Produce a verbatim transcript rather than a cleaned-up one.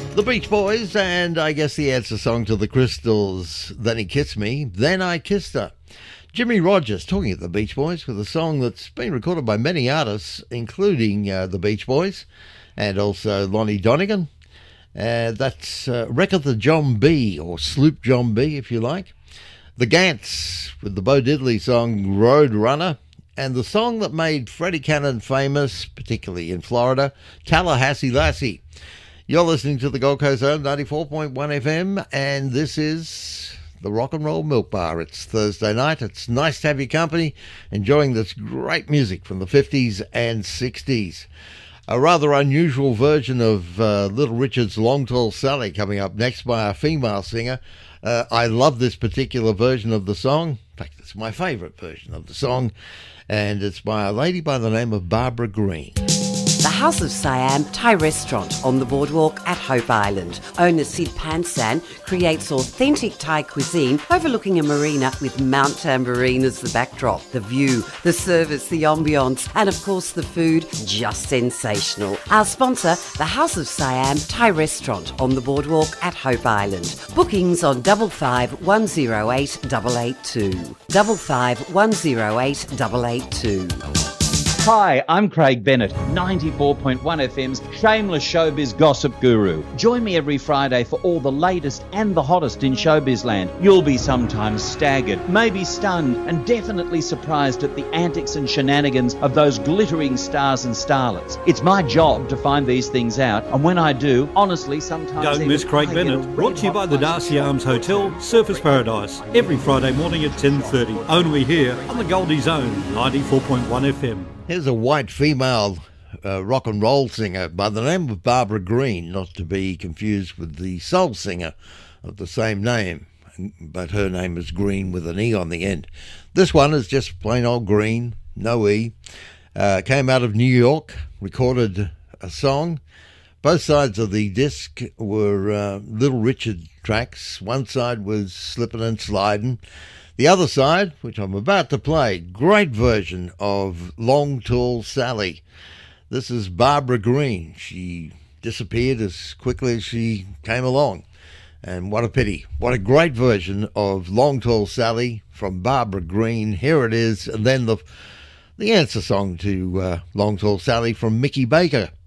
The Beach Boys, and I guess the answer song to the Crystals, Then He Kissed Me, Then I Kissed Her. Jimmy Rogers talking at the Beach Boys with a song that's been recorded by many artists, including uh, the Beach Boys and also Lonnie Donegan. Uh, that's uh, Record the John B, or Sloop John B, if you like. The Gants with the Bo Diddley song Road Runner. And the song that made Freddie Cannon famous, particularly in Florida, Tallahassee Lassie. You're listening to the Gold Coast Zone, ninety-four point one F M, and this is the Rock and Roll Milk Bar. It's Thursday night. It's nice to have your company, enjoying this great music from the fifties and sixties. A rather unusual version of uh, Little Richard's Long Tall Sally coming up next by a female singer. Uh, I love this particular version of the song. In fact, it's my favourite version of the song, and it's by a lady by the name of Barbara Green. The House of Siam Thai restaurant on the boardwalk at Hope Island. Owner Sid Pansan creates authentic Thai cuisine overlooking a marina with Mount Tambourine as the backdrop. The view, the service, the ambience, and of course the food, just sensational. Our sponsor, the House of Siam Thai restaurant on the boardwalk at Hope Island. Bookings on double five one zero eight double eight two. Double five one zero eight double eight two. Hi, I'm Craig Bennett, ninety-four point one F M's shameless showbiz gossip guru. Join me every Friday for all the latest and the hottest in showbiz land. You'll be sometimes staggered, maybe stunned, and definitely surprised at the antics and shenanigans of those glittering stars and starlets. It's my job to find these things out, and when I do, honestly, sometimes... Don't miss Craig Bennett, brought to you by the Darcy Arms Hotel, Surfers Paradise, every Friday morning at ten thirty, only here on the Goldie Zone, ninety-four point one F M. Here's a white female uh, rock and roll singer by the name of Barbara Green, not to be confused with the soul singer of the same name, but her name is Green with an E on the end. This one is just plain old Green, no E. Uh, came out of New York, recorded a song. Both sides of the disc were uh, Little Richard tracks. One side was Slippin' and Slidin'. The other side, which I'm about to play, great version of Long Tall Sally. This is Barbara Green. She disappeared as quickly as she came along. And what a pity. What a great version of Long Tall Sally from Barbara Green. Here it is. And then the, the answer song to uh, Long Tall Sally from Mickey Baker.